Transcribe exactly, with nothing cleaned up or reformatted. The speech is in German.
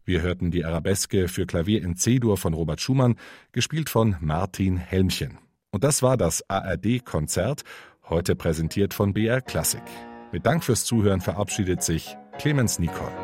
Wir hörten die Arabeske für Klavier in C-Dur von Robert Schumann, gespielt von Martin Helmchen. Und das war das A R D-Konzert, heute präsentiert von B R Klassik. Mit Dank fürs Zuhören verabschiedet sich Clemens Nicol.